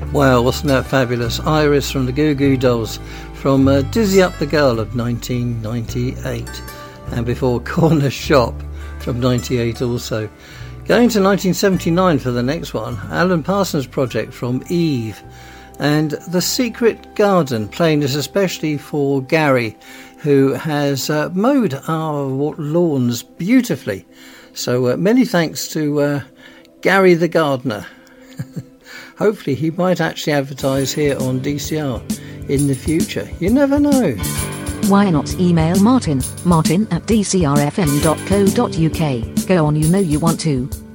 Wow, wasn't that fabulous? Iris from the Goo Goo Dolls from Dizzy Up the Girl of 1998. And before Corner Shop from 98 also. Going to 1979 for the next one, Alan Parsons Project from Eve. And The Secret Garden, playing this especially for Gary, who has mowed our lawns beautifully. So many thanks to Gary the Gardener. Hopefully he might actually advertise here on DCR in the future. You never know. Why not email Martin at dcrfm.co.uk. Go on, you know you want to.